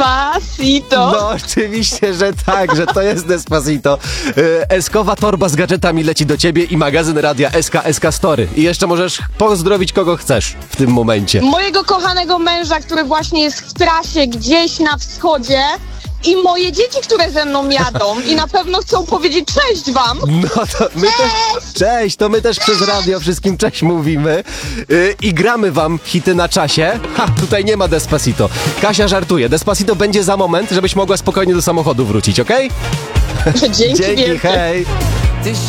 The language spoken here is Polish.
Despacito. No oczywiście, że tak, że to jest Despacito. Eskowa torba z gadżetami leci do ciebie i magazyn radia SK Story. I jeszcze możesz pozdrowić kogo chcesz w tym momencie. Mojego kochanego męża, który właśnie jest w trasie gdzieś na wschodzie. I moje dzieci, które ze mną jadą i na pewno chcą powiedzieć cześć wam. No to my też. Cześć, to my też przez radio wszystkim cześć mówimy. I gramy wam hity na czasie. Tutaj nie ma Despacito. Kasia żartuje. Despacito będzie za moment, żebyś mogła spokojnie do samochodu wrócić, okej? Dzięki wielkie. Hej.